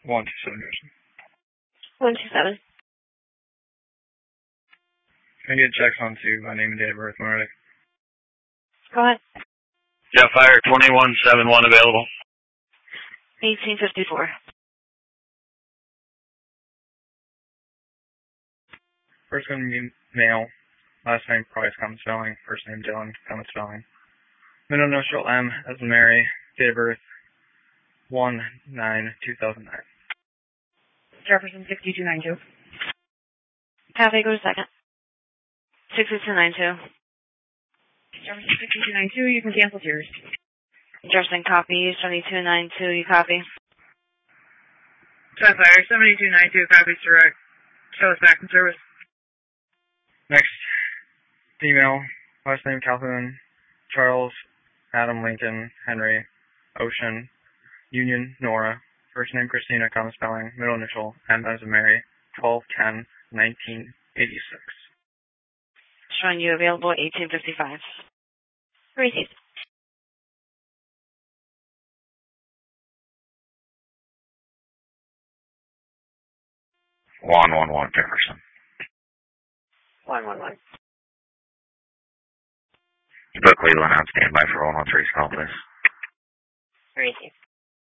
127 Jefferson. 127. Can I get checks on to my name and date of birth when ready? Go ahead. Jetfire 2171 available. 1854. First name male, last name Price, common spelling, first name Dylan, common spelling. Middle initial M as in Mary, date of birth 1/9/2009. Jefferson 6292. Cafe, go to second. 66292. Jefferson 6292, you can cancel yours. Jefferson, copy. 7292, you copy. Jetfire 7292, copies direct. Show us back in service. Next, female, last name Calhoun, Charles, Adam, Lincoln, Henry, Ocean, Union, Nora, first name Christina, common spelling, middle initial, M as in Mary, 12/10/1986. Showing you available at 1855. Received. 111 Jefferson. 111. Book Cleveland on standby for 113's call, please. Received.